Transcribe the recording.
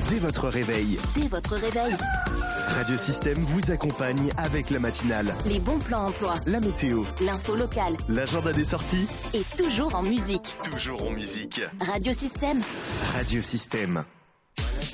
dès votre réveil. Dès votre réveil. Radio Système vous accompagne avec la matinale. Les bons plans emploi. La météo. L'info locale. L'agenda des sorties. Et toujours en musique. Toujours en musique. Radio Système. Radio Système.